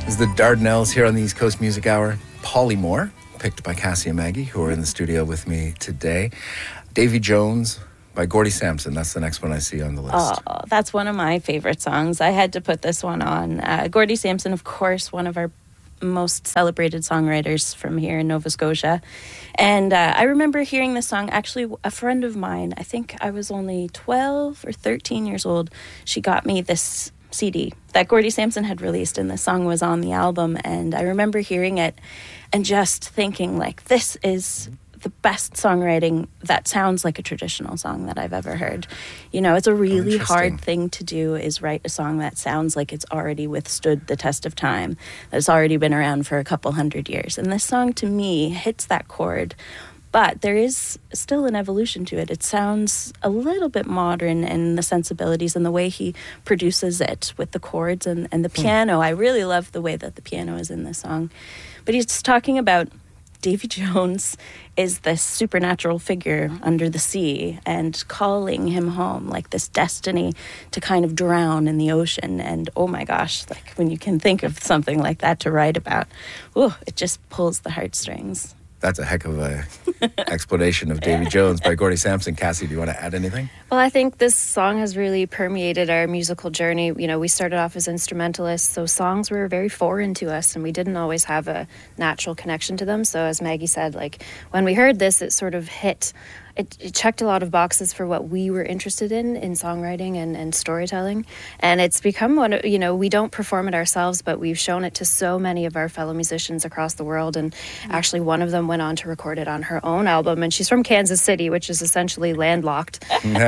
This is the Dardanelles here on the East Coast Music Hour. Polymore, picked by Cassie and Maggie, who are in the studio with me today. Davy Jones by Gordie Sampson. That's the next one I see on the list. Oh, that's one of my favorite songs. I had to put this one on. Gordie Sampson, of course, one of our most celebrated songwriters from here in Nova Scotia. And I remember hearing this song. Actually, a friend of mine, I think I was only 12 or 13 years old, she got me this CD that Gordie Sampson had released, and the song was on the album. And I remember hearing it and just thinking, like, this is the best songwriting that sounds like a traditional song that I've ever heard. You know, it's a really hard thing to do, is write a song that sounds like it's already withstood the test of time, that's already been around for a couple hundred years. And this song, to me, hits that chord. But there is still an evolution to it. It sounds a little bit modern in the sensibilities and the way he produces it with the chords and the piano. I really love the way that the piano is in this song. But he's talking about Davy Jones is this supernatural figure under the sea and calling him home, like this destiny to kind of drown in the ocean. And oh my gosh, like when you can think of something like that to write about, it just pulls the heartstrings. That's a heck of a explanation of Davy Jones by Gordie Sampson. Cassie, do you want to add anything? Well, I think this song has really permeated our musical journey. You know, we started off as instrumentalists, so songs were very foreign to us, and we didn't always have a natural connection to them. So as Maggie said, like, when we heard this, it sort of hit. It checked a lot of boxes for what we were interested in songwriting and storytelling. And it's become one, you know, we don't perform it ourselves, but we've shown it to so many of our fellow musicians across the world. And actually one of them went on to record it on her own album. And she's from Kansas City, which is essentially landlocked.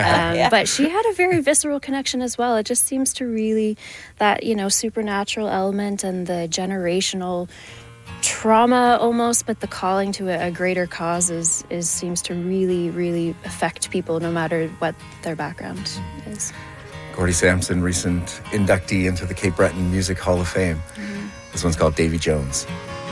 But she had a very visceral connection as well. It just seems to really, that, you know, supernatural element and the generational trauma almost, but the calling to a greater cause is seems to really, really affect people no matter what their background is. Gordie Sampson, recent inductee into the Cape Breton Music Hall of Fame. This one's called Davy Jones.